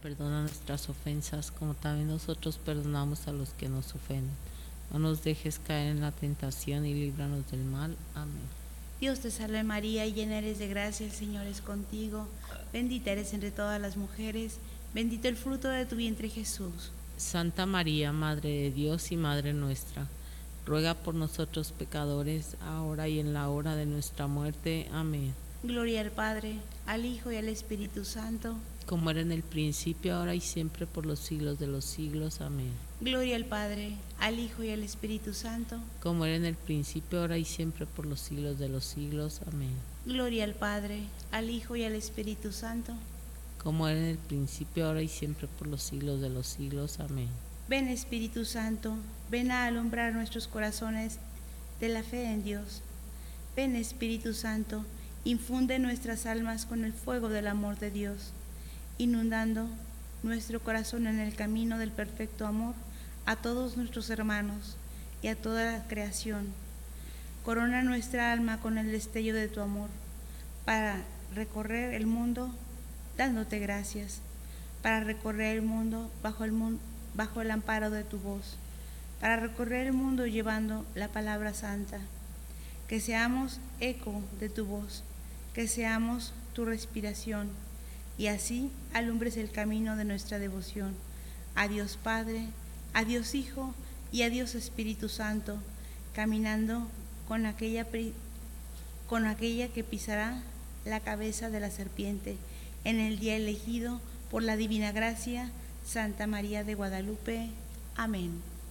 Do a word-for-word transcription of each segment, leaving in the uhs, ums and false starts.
perdona nuestras ofensas, como también nosotros perdonamos a los que nos ofenden. No nos dejes caer en la tentación y líbranos del mal. Amén. Dios te salve María, llena eres de gracia, el Señor es contigo. Bendita eres entre todas las mujeres, bendito el fruto de tu vientre Jesús. Santa María, Madre de Dios y Madre nuestra, ruega por nosotros pecadores, ahora y en la hora de nuestra muerte. Amén. Gloria al Padre, al Hijo y al Espíritu Santo, como era en el principio, ahora y siempre, por los siglos de los siglos. Amén. Gloria al Padre, al Hijo y al Espíritu Santo, como era en el principio, ahora y siempre, por los siglos de los siglos. Amén. Gloria al Padre, al Hijo y al Espíritu Santo, como era en el principio, ahora y siempre, por los siglos de los siglos. Amén. Ven Espíritu Santo, ven a alumbrar nuestros corazones de la fe en Dios. Ven Espíritu Santo, infunde nuestras almas con el fuego del amor de Dios, inundando nuestro corazón en el camino del perfecto amor a todos nuestros hermanos y a toda la creación. Corona nuestra alma con el destello de tu amor, para recorrer el mundo dándote gracias, para recorrer el mundo bajo el, mu- bajo el amparo de tu voz, para recorrer el mundo llevando la palabra santa. Que seamos eco de tu voz, que seamos tu respiración, y así alumbres el camino de nuestra devoción. A Dios Padre, a Dios Hijo y a Dios Espíritu Santo, caminando con aquella, con aquella que pisará la cabeza de la serpiente, en el día elegido por la divina gracia, Santa María de Guadalupe. Amén.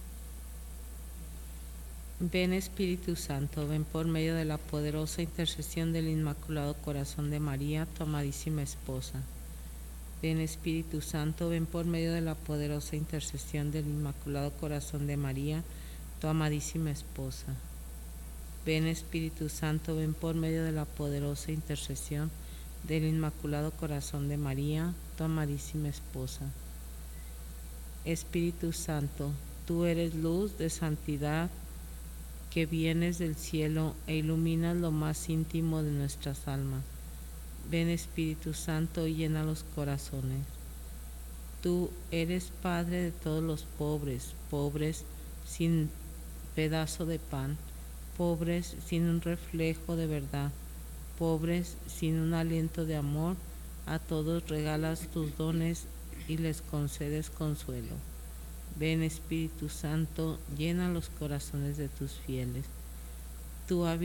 Ven Espíritu Santo, ven por medio de la poderosa intercesión del Inmaculado Corazón de María, tu amadísima esposa. Ven Espíritu Santo, ven por medio de la poderosa intercesión del Inmaculado Corazón de María, tu amadísima esposa. Ven Espíritu Santo, ven por medio de la poderosa intercesión del Inmaculado Corazón de María, tu amadísima esposa. Espíritu Santo, tú eres luz de santidad que vienes del cielo e iluminas lo más íntimo de nuestras almas. Ven Espíritu Santo y llena los corazones. Tú eres Padre de todos los pobres, pobres sin pedazo de pan, pobres sin un reflejo de verdad, pobres sin un aliento de amor. A todos regalas tus dones y les concedes consuelo. Ven Espíritu Santo, llena los corazones de tus fieles. Tú